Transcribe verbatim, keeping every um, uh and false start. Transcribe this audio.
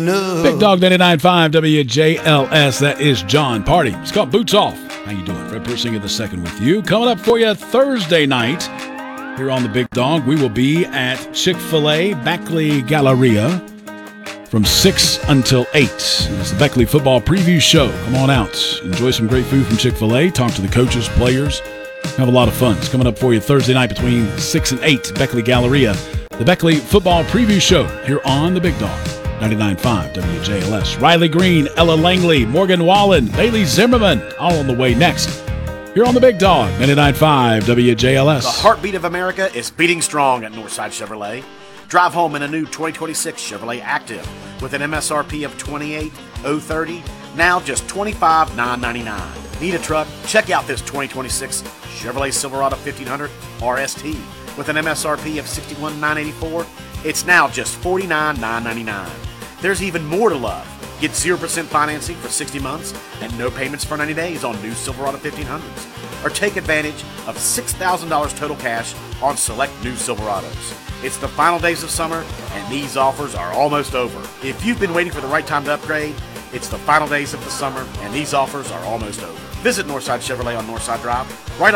No. Big Dog ninety-nine point five W J L S. That is John Party. It's called Boots Off. How you doing? Fred Persinger the second with you. Coming up for you Thursday night here on the Big Dog, we will be at Chick-fil-A Beckley Galleria from six until eight. It's the Beckley Football Preview Show. Come on out. Enjoy some great food from Chick-fil-A. Talk to the coaches, players. Have a lot of fun. It's coming up for you Thursday night between six and eight. Beckley Galleria. The Beckley Football Preview Show here on the Big Dog. ninety-nine point five W J L S. Riley Green, Ella Langley, Morgan Wallen, Bailey Zimmerman, all on the way next. Here on the Big Dog, ninety-nine point five W J L S. The heartbeat of America is beating strong at Northside Chevrolet. Drive home in a new twenty twenty-six Chevrolet Active with an M S R P of twenty-eight thousand thirty, now just twenty-five thousand nine hundred ninety-nine dollars. Need a truck? Check out this twenty twenty-six Chevrolet Silverado fifteen hundred R S T with an M S R P of sixty-one thousand nine hundred eighty-four. It's now just forty-nine thousand nine hundred ninety-nine dollars. There's even more to love. Get zero percent financing for sixty months and no payments for ninety days on new Silverado fifteen hundreds. Or take advantage of six thousand dollars total cash on select new Silverados. It's the final days of summer, and these offers are almost over. If you've been waiting for the right time to upgrade, it's the final days of the summer, and these offers are almost over. Visit Northside Chevrolet on Northside Drive, right